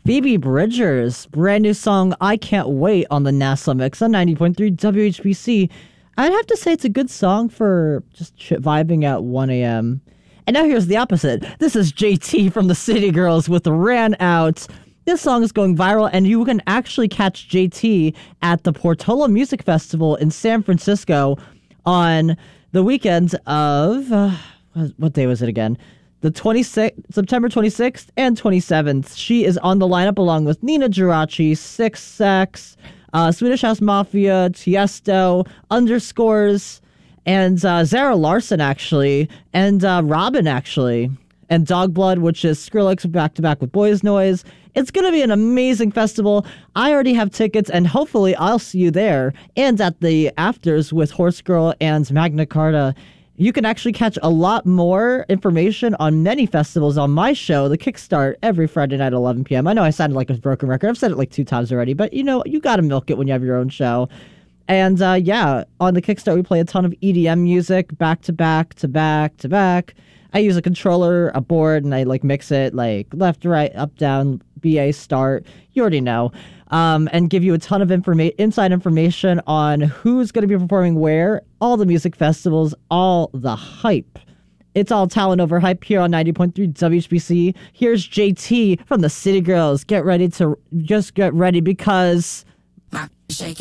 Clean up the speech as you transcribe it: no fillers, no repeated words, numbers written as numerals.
Phoebe Bridgers, brand new song I Can't Wait on the NASA Mix on 90.3 WHBC. I'd have to say it's a good song for just vibing at 1 a.m. And now here's the opposite. This is JT from the City Girls with Ran Out. This song is going viral, and you can actually catch JT at the Portola Music Festival in San Francisco on the weekend of, what day was it again? The September 26th and 27th. She is on the lineup along with Nina Geraci, Six Sex, Swedish House Mafia, Tiesto, Underscores, and Zara Larsson, actually, and Robin, actually, and Dogblood, which is Skrillex back-to-back with Boys Noise. It's going to be an amazing festival. I already have tickets, and hopefully I'll see you there and at the afters with Horse Girl and Magna Carta. You can actually catch a lot more information on many festivals on my show, The Kickstart, every Friday night at 11 p.m. I know I sounded like a broken record. I've said it like 2 times already, but you know, you got to milk it when you have your own show. And yeah, on The Kickstart, we play a ton of EDM music, back to back to back to back. I use a controller, a board, and I like mix it like left, right, up, down, BA, start. You already know. And give you a ton of inside information on who's going to be performing where, all the music festivals, all the hype. It's all talent over hype here on 90.3 WHBC. Here's JT from the City Girls. Get ready because...